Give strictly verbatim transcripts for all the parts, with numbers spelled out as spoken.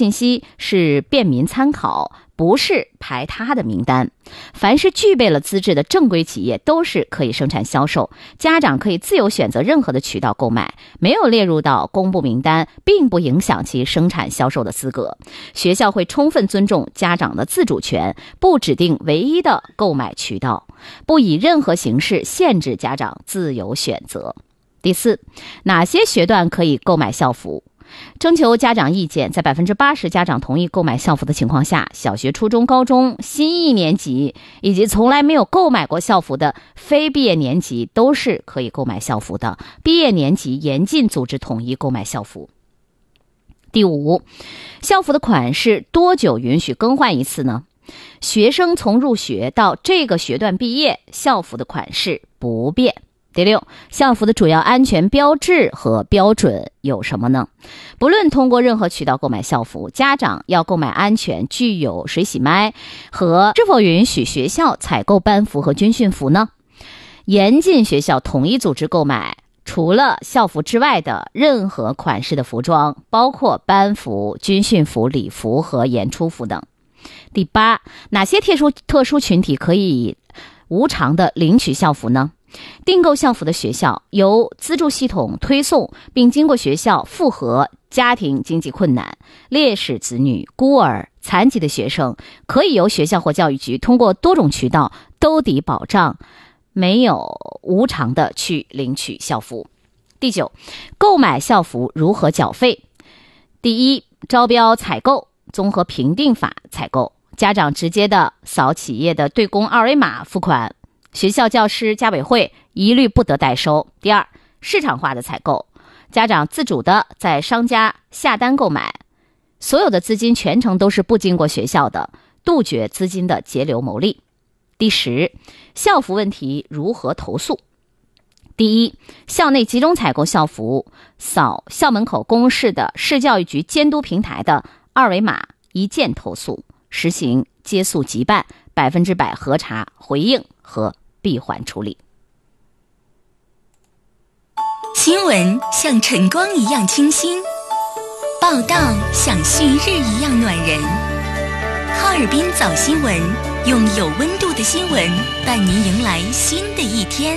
信息是便民参考，不是排他的名单。凡是具备了资质的正规企业都是可以生产销售，家长可以自由选择任何的渠道购买，没有列入到公布名单，并不影响其生产销售的资格。学校会充分尊重家长的自主权，不指定唯一的购买渠道，不以任何形式限制家长自由选择。第四，哪些学段可以购买校服？征求家长意见，在 百分之八十 家长同意购买校服的情况下，小学、初中、高中新一年级以及从来没有购买过校服的非毕业年级都是可以购买校服的，毕业年级严禁组织统一购买校服。第五，校服的款式多久允许更换一次呢？学生从入学到这个学段毕业，校服的款式不变。第六，校服的主要安全标志和标准有什么呢？不论通过任何渠道购买校服，家长要购买安全、具有水洗麦和是否允许学校采购班服和军训服呢？严禁学校统一组织购买除了校服之外的任何款式的服装，包括班服、军训服、礼服和演出服等。第八，哪些特殊特殊群体可以无偿的领取校服呢？订购校服的学校由资助系统推送，并经过学校复核家庭经济困难、烈士子女、孤儿、残疾的学生，可以由学校或教育局通过多种渠道兜底保障，没有无偿的去领取校服。第九，购买校服如何缴费？第一，招标采购综合评定法采购，家长直接的扫企业的对公二维码付款，学校、教师、家委会一律不得代收。第二，市场化的采购，家长自主的在商家下单购买，所有的资金全程都是不经过学校的，杜绝资金的节流牟利。第十，校服问题如何投诉？第一，校内集中采购校服，扫校门口公示的市教育局监督平台的二维码，一键投诉，实行接诉即办，百分之百核查回应和闭环处理。 新闻像晨光一样清新，报道像旭日一样暖人。哈尔滨早新闻，用有温度的新闻伴您迎来新的一天。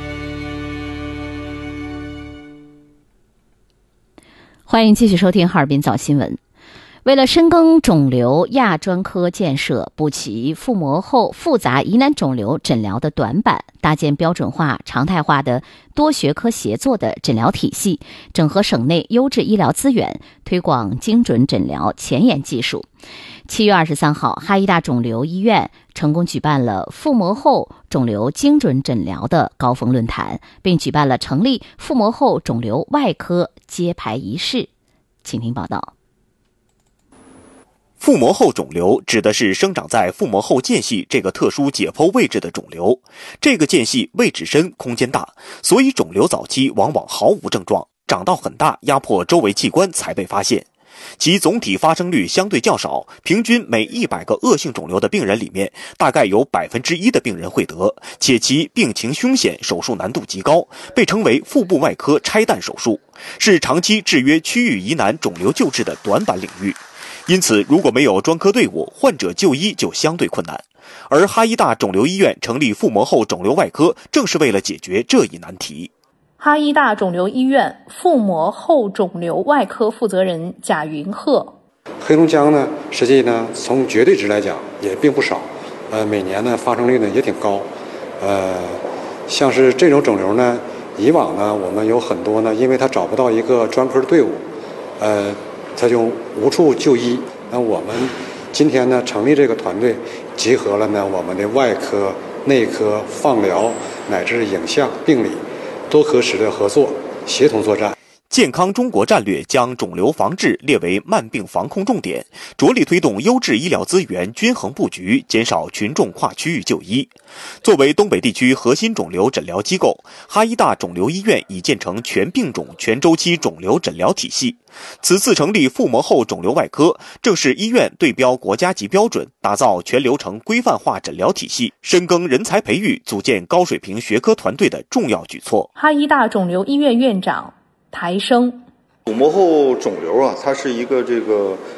欢迎继续收听哈尔滨早新闻。为了深耕肿瘤亚专科建设，补齐腹膜后复杂疑难肿瘤诊疗的短板，搭建标准化、常态化的多学科协作的诊疗体系，整合省内优质医疗资源，推广精准诊疗前沿技术。七月二十三号，哈医大肿瘤医院成功举办了腹膜后肿瘤精准诊疗的高峰论坛，并举办了成立腹膜后肿瘤外科揭牌仪式。请听报道。 腹膜后肿瘤指的是生长在腹膜后间隙这个特殊解剖位置的肿瘤，这个间隙位置深、空间大，所以肿瘤早期往往毫无症状，长到很大压迫周围器官才被发现。其总体发生率相对较少，平均每一百个恶性肿瘤的病人里面，大概有百分之一的病人会得，且其病情凶险，手术难度极高，被称为腹部外科拆弹手术，是长期制约区域疑难肿瘤救治的短板领域。因此，如果没有专科队伍，患者就医就相对困难。而哈医大肿瘤医院成立腹膜后肿瘤外科，正是为了解决这一难题。 哈医大肿瘤医院腹膜后肿瘤外科负责人贾云鹤： 黑龙江呢，实际呢从绝对值来讲也并不少，呃，每年呢发生率呢也挺高，呃，像是这种肿瘤呢，以往呢我们有很多呢，因为他找不到一个专科的队伍，呃，他就无处就医。那我们今天呢成立这个团队，集合了呢我们的外科、内科、放疗乃至影像、病理多科室的合作，协同作战。 健康中国战略将肿瘤防治列为慢病防控重点，着力推动优质医疗资源均衡布局，减少群众跨区域就医。作为东北地区核心肿瘤诊疗机构，哈医大肿瘤医院已建成全病种、全周期肿瘤诊疗体系。此次成立腹膜后肿瘤外科，正是医院对标国家级标准，打造全流程规范化诊疗体系，深耕人才培育，组建高水平学科团队的重要举措。 哈医大肿瘤医院院长台生： 腹膜后肿瘤啊，它是一个这个